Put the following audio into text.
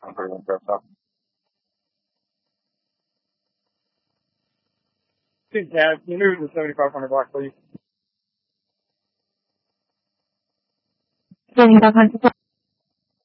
I'm pretty impressed. So. Good cat. You knew it was 7,500 bucks, please. 7500